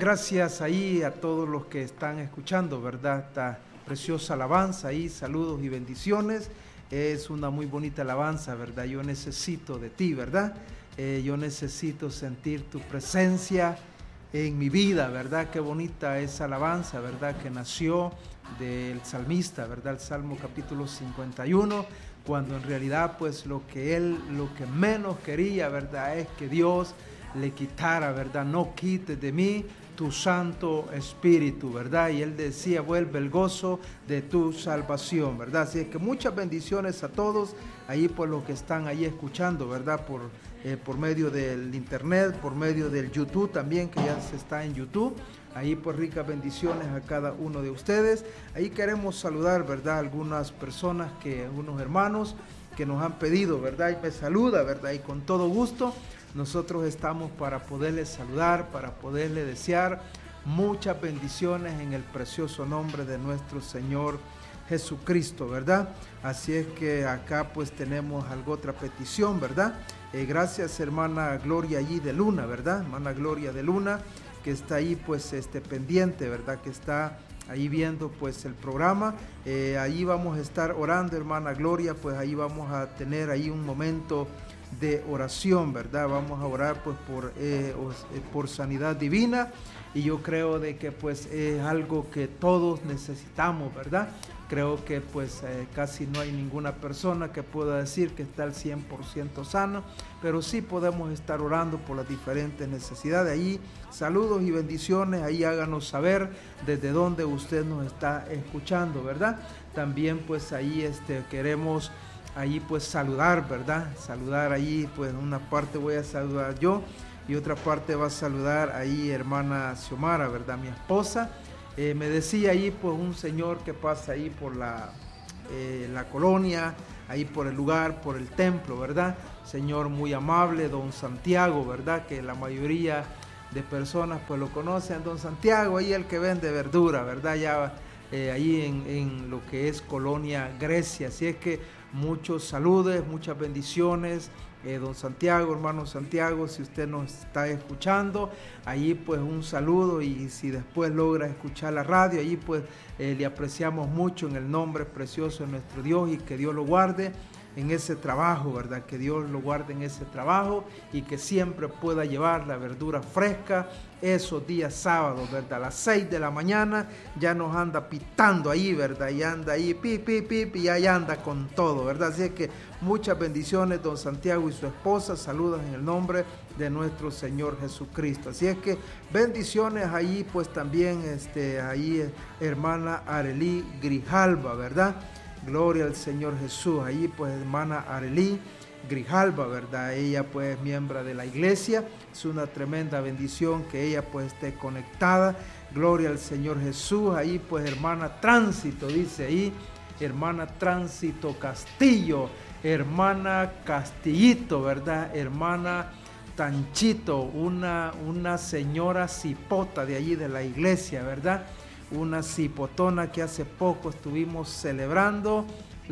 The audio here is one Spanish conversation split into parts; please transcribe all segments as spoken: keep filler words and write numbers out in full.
gracias ahí a todos los que están escuchando, ¿verdad? Esta preciosa alabanza ahí, saludos y bendiciones. Es una muy bonita alabanza, ¿verdad? Yo necesito de ti, ¿verdad? Eh, yo necesito sentir tu presencia en mi vida, ¿verdad? Qué bonita esa alabanza, ¿verdad? Que nació del salmista, ¿verdad? El Salmo capítulo cincuenta y uno, cuando en realidad pues lo que él, lo que menos quería, ¿verdad? Es que Dios le quitara, ¿verdad? No quites de mí tu Santo Espíritu, ¿verdad? Y él decía, vuelve el gozo de tu salvación, ¿verdad? Así es que muchas bendiciones a todos, ahí por los que están ahí escuchando, ¿verdad? Por, eh, por medio del internet, por medio del YouTube también, que ya se está en YouTube. Ahí pues ricas bendiciones a cada uno de ustedes. Ahí queremos saludar, ¿verdad? Algunas personas, que unos hermanos que nos han pedido, ¿verdad? Y me saluda, ¿verdad? Y con todo gusto nosotros estamos para poderles saludar, para poderles desear muchas bendiciones en el precioso nombre de nuestro Señor Jesucristo, ¿verdad? Así es que acá pues tenemos algo, otra petición, ¿verdad? Eh, gracias hermana Gloria allí de Luna, ¿verdad? Hermana Gloria de Luna, que está ahí pues este pendiente, ¿verdad? Que está ahí viendo pues el programa. Eh, ahí vamos a estar orando, hermana Gloria, pues ahí vamos a tener ahí un momento de oración, ¿verdad? Vamos a orar pues por, eh, por sanidad divina, y yo creo de que pues es algo que todos necesitamos, ¿verdad? Creo que pues eh, casi no hay ninguna persona que pueda decir que está al cien por ciento sano, pero sí podemos estar orando por las diferentes necesidades. Ahí saludos y bendiciones, ahí háganos saber desde dónde usted nos está escuchando, ¿verdad? También pues ahí este, queremos ahí pues saludar, ¿verdad? Saludar ahí, pues una parte voy a saludar yo y otra parte va a saludar ahí hermana Xiomara, ¿verdad? Mi esposa. Eh, me decía ahí pues un señor que pasa ahí por la, eh, la colonia, ahí por el lugar, por el templo, ¿verdad? Señor muy amable, don Santiago, ¿verdad? Que la mayoría de personas pues lo conocen, don Santiago, ahí el que vende verdura, ¿verdad? Ya eh, ahí en, en lo que es Colonia Grecia. Así es que muchos saludos, muchas bendiciones, eh, don Santiago, hermano Santiago, si usted nos está escuchando, ahí pues un saludo, y si después logra escuchar la radio, ahí pues eh, le apreciamos mucho en el nombre precioso de nuestro Dios, y que Dios lo guarde en ese trabajo, ¿verdad? Que Dios lo guarde en ese trabajo y que siempre pueda llevar la verdura fresca esos días sábados, ¿verdad? A las seis de la mañana ya nos anda pitando ahí, ¿verdad? Y anda ahí, pip, pip, pip, y ahí anda con todo, ¿verdad? Así es que muchas bendiciones, don Santiago y su esposa, saludos en el nombre de nuestro Señor Jesucristo. Así es que bendiciones ahí, pues también, este, ahí, hermana Arelí Grijalva, ¿verdad? Gloria al Señor Jesús. Ahí pues hermana Arelí Grijalva, ¿verdad? Ella pues es miembro de la iglesia. Es una tremenda bendición que ella pues esté conectada. Gloria al Señor Jesús. Ahí pues hermana Tránsito, dice ahí, hermana Tránsito Castillo, hermana Castillito, ¿verdad? Hermana Tanchito, una, una señora cipota de allí de la iglesia, ¿verdad? Una cipotona que hace poco estuvimos celebrando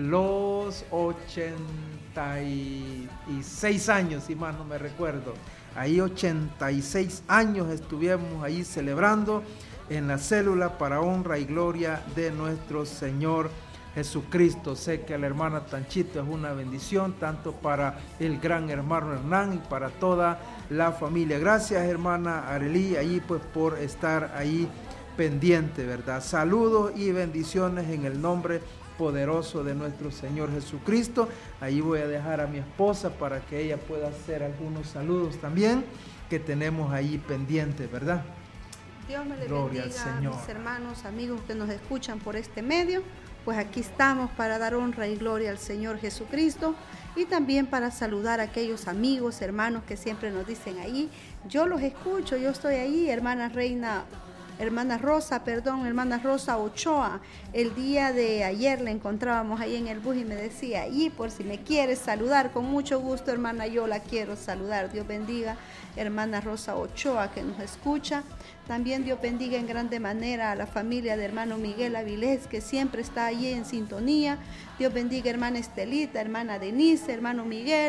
los ochenta y seis años, si más no me recuerdo. Ahí ochenta y seis años estuvimos ahí celebrando en la célula para honra y gloria de nuestro Señor Jesucristo. Sé que la hermana Tanchito es una bendición, tanto para el gran hermano Hernán y para toda la familia. Gracias hermana Arelí, ahí pues por estar ahí pendiente, ¿verdad? Saludos y bendiciones en el nombre poderoso de nuestro Señor Jesucristo. Ahí voy a dejar a mi esposa para que ella pueda hacer algunos saludos también que tenemos ahí pendientes, ¿verdad? Dios me le Gloria bendiga al Señor. A mis hermanos, amigos que nos escuchan por este medio. Pues aquí estamos para dar honra y gloria al Señor Jesucristo, y también para saludar a aquellos amigos, hermanos que siempre nos dicen ahí, yo los escucho, yo estoy ahí, hermana Reina, hermana Rosa, perdón, hermana Rosa Ochoa. El día de ayer la encontrábamos ahí en el bus y me decía, y por si me quieres saludar, con mucho gusto, hermana, yo la quiero saludar. Dios bendiga, hermana Rosa Ochoa, que nos escucha. También Dios bendiga en grande manera a la familia de hermano Miguel Avilés, que siempre está allí en sintonía. Dios bendiga hermana Estelita, hermana Denise, hermano Miguel,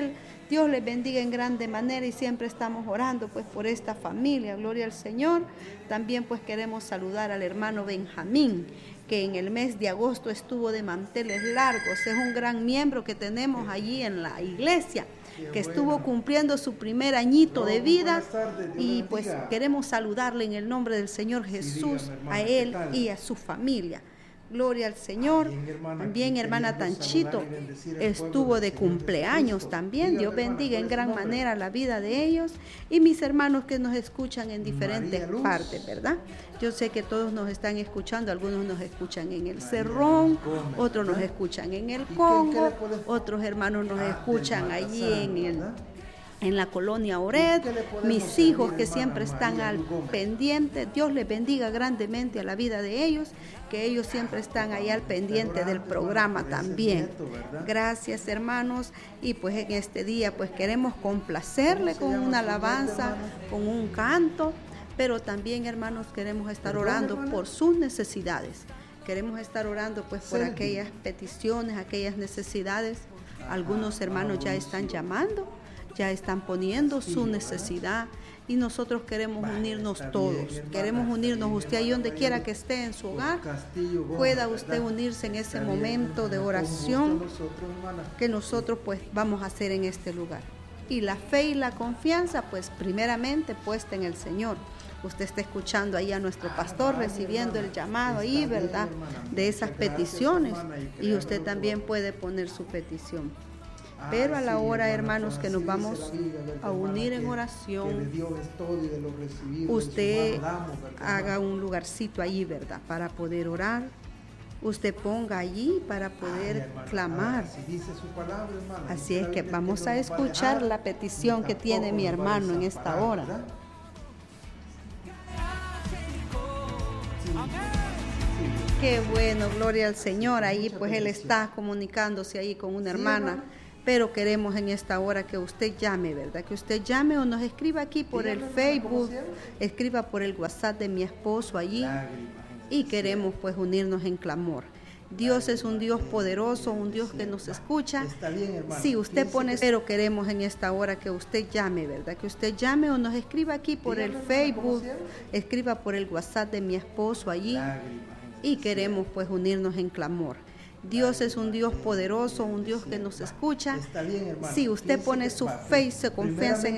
Dios les bendiga en grande manera y siempre estamos orando pues por esta familia, gloria al Señor. También pues queremos saludar al hermano Benjamín, que en el mes de agosto estuvo de manteles largos. Es un gran miembro que tenemos allí en la iglesia, que estuvo cumpliendo su primer añito de vida, y pues queremos saludarle en el nombre del Señor Jesús, a él y a su familia. Gloria al Señor. También hermana Tanchito estuvo de cumpleaños también. Dios bendiga en gran manera la vida de ellos y mis hermanos que nos escuchan en diferentes partes, ¿verdad? Yo sé que todos nos están escuchando, algunos nos escuchan en el Cerrón, otros nos escuchan en el Congo, otros hermanos nos escuchan allí en el... en la colonia Ored, mis hijos que siempre están al pendiente, Dios les bendiga grandemente a la vida de ellos, que ellos siempre están ahí al pendiente del programa también. Gracias hermanos, y pues en este día pues queremos complacerle con una alabanza, con un canto, pero también hermanos queremos estar orando por sus necesidades, queremos estar orando pues por aquellas peticiones, aquellas necesidades. Algunos hermanos ya están llamando, ya están poniendo su necesidad y nosotros queremos unirnos todos, queremos unirnos. Usted ahí donde quiera que esté en su hogar, pueda usted unirse en ese momento de oración que nosotros pues vamos a hacer en este lugar. Y la fe y la confianza pues primeramente puesta en el Señor. Usted está escuchando ahí a nuestro pastor recibiendo el llamado ahí, ¿verdad?, de esas peticiones, y usted también puede poner su petición. Pero a la hora, hermanos, que nos vamos a unir en oración, usted haga un lugarcito allí, ¿verdad?, para poder orar. Usted ponga allí para poder clamar. Así es que vamos a escuchar la petición que tiene mi hermano en esta hora. Qué bueno, gloria al Señor. Ahí pues él está comunicándose ahí con una hermana. Pero queremos en esta hora que usted llame, ¿verdad? Que usted llame o nos escriba aquí por el Facebook, escriba por el WhatsApp de mi esposo allí, y queremos pues unirnos en clamor. Dios es un Dios poderoso, un Dios que nos escucha. Si usted pone, pero queremos en esta hora que usted llame, ¿verdad? Que usted llame o nos escriba aquí por el Facebook, escriba por el WhatsApp de mi esposo allí, y queremos pues unirnos en clamor. Dios es un Dios poderoso, un Dios que nos escucha. Si usted pone su fe y su confianza en